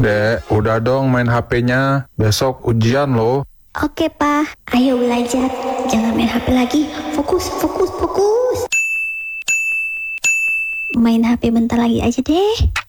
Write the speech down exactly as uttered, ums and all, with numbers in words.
Dek, udah dong main H P-nya. Besok ujian loh. Oke, Pa. Ayo belajar. Jangan main H P lagi. Fokus, fokus, fokus. Main H P bentar lagi aja deh.